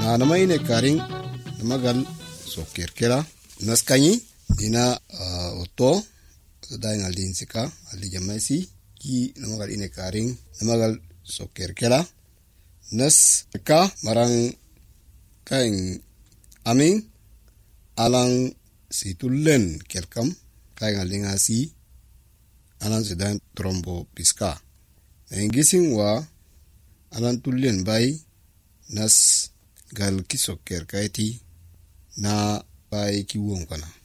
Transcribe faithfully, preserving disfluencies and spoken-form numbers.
na namai ne karing namagal sokir kera naskanyi ina uh, oto dai ngalin sika ali jamaisi ki namagal ine karing namagal sokir kera nas ka marang kaing aming alang situlen kelkam kaing alingasi alang sedan trombo piska engising wa alang tulen bai nas gal kisokir kaiti na bai kiwong kana